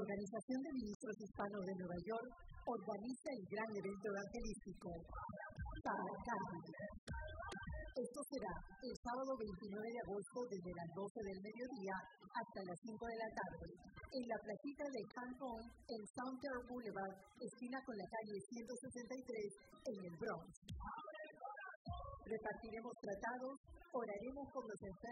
Organización de Ministros Hispanos de Nueva York organiza el gran evento evangelístico Paracán. Esto será el sábado 29 de agosto desde las 12 del mediodía hasta las 5 de la tarde en la placita de Cancún en Southern Boulevard, esquina con la calle 163 en el Bronx. Repartiremos tratados, oraremos por los enfermos